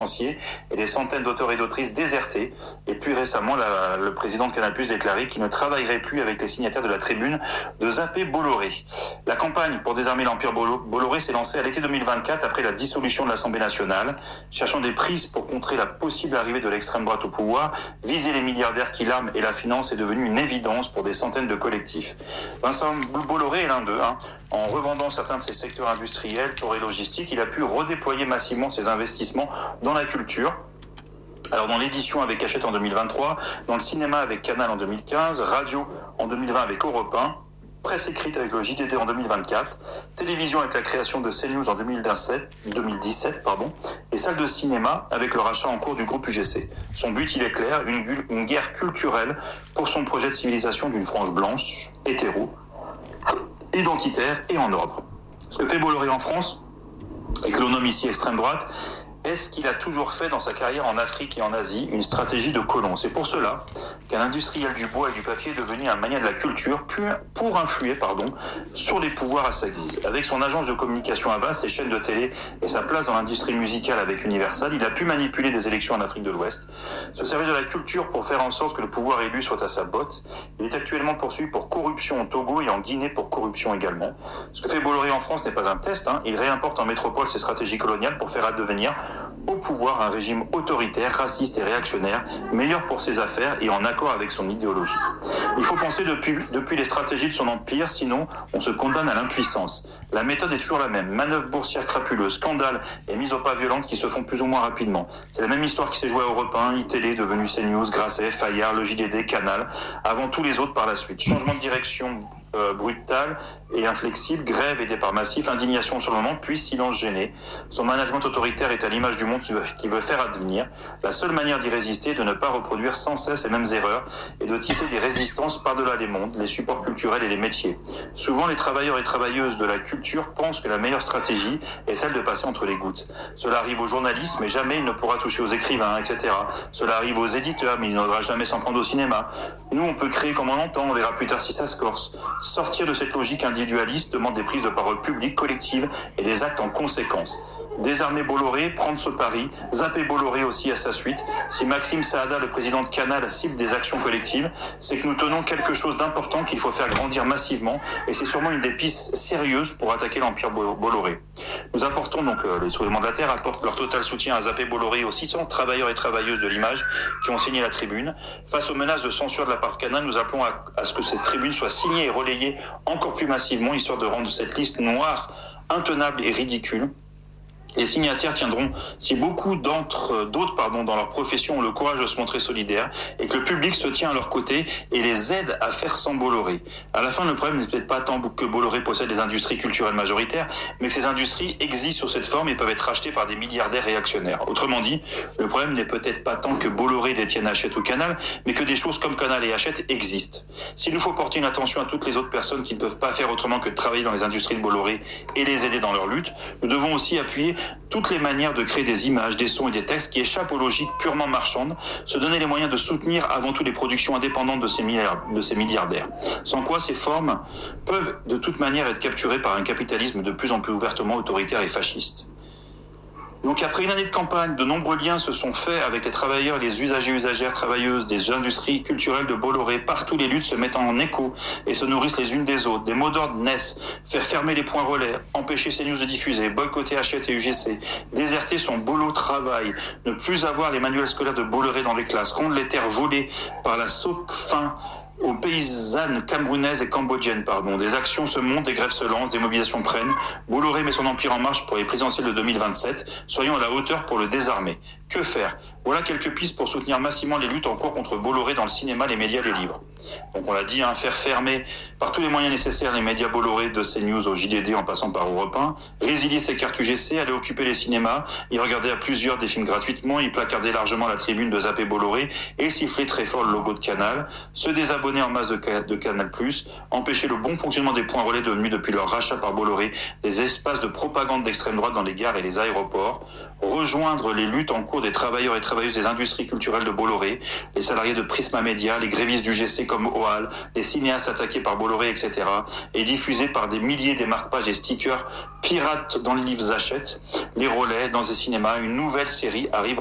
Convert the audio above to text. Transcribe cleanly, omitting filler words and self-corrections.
et des centaines d'auteurs et d'autrices désertés. Et plus récemment, le président de Canal+ déclaré qu'il ne travaillerait plus avec les signataires de la tribune de Zappé Bolloré. La campagne pour désarmer l'empire Bolloré s'est lancée à l'été 2024 après la dissolution de l'Assemblée nationale, cherchant des prises pour contrer la possible arrivée de l'extrême droite au pouvoir. Viser les milliardaires qui l'arment et la financent est devenu une évidence pour des centaines de collectifs. Vincent Bolloré est l'un d'eux. En revendant certains de ses secteurs industriels, port et logistique, il a pu redéployer massivement ses investissements dans la culture. Alors dans l'édition avec Hachette en 2023, dans le cinéma avec Canal en 2015, radio en 2020 avec Europe 1, presse écrite avec le JDD en 2024, télévision avec la création de CNews en 2017, et salle de cinéma avec le rachat en cours du groupe UGC. Son but, il est clair, une guerre culturelle pour son projet de civilisation d'une frange blanche, hétéro, identitaire et en ordre. Ce que fait Bolloré en France, et que l'on nomme ici extrême droite, est ce qu'il a toujours fait dans sa carrière en Afrique et en Asie, une stratégie de colon. C'est pour cela qu'un industriel du bois et du papier est devenu un magnat de la culture pour influer sur les pouvoirs à sa guise. Avec son agence de communication Havas, ses chaînes de télé et sa place dans l'industrie musicale avec Universal, il a pu manipuler des élections en Afrique de l'Ouest, se servir de la culture pour faire en sorte que le pouvoir élu soit à sa botte. Il est actuellement poursuivi pour corruption au Togo et en Guinée pour corruption également. Ce que fait Bolloré en France n'est pas un test, il réimporte en métropole ses stratégies coloniales pour faire advenir au pouvoir un régime autoritaire, raciste et réactionnaire, meilleur pour ses affaires et en accord avec son idéologie. Il faut penser depuis les stratégies de son empire, sinon on se condamne à l'impuissance. La méthode est toujours la même, manœuvres boursières crapuleuses, scandales et mises au pas violentes qui se font plus ou moins rapidement. C'est la même histoire qui s'est jouée à Europe 1, iTélé, devenu CNews, Grasset, Fayard, le JDD, Canal, avant tous les autres par la suite. Changement de direction brutal et inflexible, grève et départ massif, indignation sur le moment, puis silence gêné. Son management autoritaire est à l'image du monde qui veut faire advenir. La seule manière d'y résister est de ne pas reproduire sans cesse les mêmes erreurs et de tisser des résistances par-delà les mondes, les supports culturels et les métiers. Souvent, les travailleurs et travailleuses de la culture pensent que la meilleure stratégie est celle de passer entre les gouttes. Cela arrive aux journalistes, mais jamais il ne pourra toucher aux écrivains, etc. Cela arrive aux éditeurs, mais il n'osera jamais s'en prendre au cinéma. Nous, on peut créer comme on entend, on verra plus tard si ça se corse. Sortir de cette logique individualiste demande des prises de parole publiques, collectives et des actes en conséquence. Désarmer Bolloré, prendre ce pari, zapper Bolloré aussi à sa suite. Si Maxime Saada, le président de Canal, cible des actions collectives, c'est que nous tenons quelque chose d'important qu'il faut faire grandir massivement et c'est sûrement une des pistes sérieuses pour attaquer l'empire Bolloré. Nous apportons donc, les Soulèvements de la Terre apportent leur total soutien à zapper Bolloré et aux 600 travailleurs et travailleuses de l'image qui ont signé la tribune. Face aux menaces de censure de la part de Canal, nous appelons à ce que cette tribune soit signée et relayée encore plus massivement, histoire de rendre cette liste noire, intenable et ridicule. Les signataires tiendront si beaucoup d'autres dans leur profession ont le courage de se montrer solidaires et que le public se tient à leur côté et les aide à faire sans Bolloré. À la fin, le problème n'est peut-être pas tant que Bolloré possède des industries culturelles majoritaires, mais que ces industries existent sous cette forme et peuvent être rachetées par des milliardaires réactionnaires. Autrement dit, le problème n'est peut-être pas tant que Bolloré détienne Hachette ou Canal, mais que des choses comme Canal et Hachette existent. S'il nous faut porter une attention à toutes les autres personnes qui ne peuvent pas faire autrement que de travailler dans les industries de Bolloré et les aider dans leur lutte, nous devons aussi appuyer toutes les manières de créer des images, des sons et des textes qui échappent aux logiques purement marchandes, se donner les moyens de soutenir avant tout les productions indépendantes de ces milliardaires. Sans quoi ces formes peuvent de toute manière être capturées par un capitalisme de plus en plus ouvertement autoritaire et fasciste. Donc après une année de campagne, de nombreux liens se sont faits avec les travailleurs, les usagers, usagères, travailleuses des industries culturelles de Bolloré. Partout les luttes se mettent en écho et se nourrissent les unes des autres. Des mots d'ordre naissent, faire fermer les points relais, empêcher CNews de diffuser, boycotter Hachette et UGC, déserter son boulot travail, ne plus avoir les manuels scolaires de Bolloré dans les classes, rendre les terres volées par la SOCFIN aux paysannes camerounaises et cambodgiennes, Des actions se montent, des grèves se lancent, des mobilisations prennent. Bolloré met son empire en marche pour les présidentielles de 2027. Soyons à la hauteur pour le désarmer. Que faire ? Voilà quelques pistes pour soutenir massivement les luttes en cours contre Bolloré dans le cinéma, les médias, les livres. Donc on l'a dit, faire fermer par tous les moyens nécessaires les médias Bolloré de CNews au JDD en passant par Europe 1, résilier ses cartes UGC, aller occuper les cinémas, y regarder à plusieurs des films gratuitement, y placarder largement la tribune de zapper Bolloré et siffler très fort le logo de Canal, se désabonner en masse de Canal+, empêcher le bon fonctionnement des points relais devenus depuis leur rachat par Bolloré des espaces de propagande d'extrême droite dans les gares et les aéroports, rejoindre les luttes en cours retour des travailleurs et travailleuses des industries culturelles de Bolloré, les salariés de Prisma Media, les grévistes du GC comme OAL, les cinéastes attaqués par Bolloré, etc. et diffusé par des milliers des marque-pages et stickers pirates dans les livres achètent, les relais, dans les cinémas. Une nouvelle série arrive